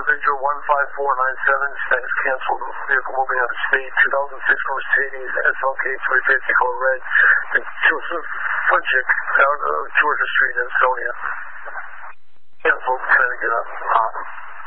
Avenger 15497, status canceled. Vehicle moving out of state. 2006 Mercedes SLK 350 color red. And Joseph Fudgick out of Georgia Street in Sonia. Canceled. Trying to get up.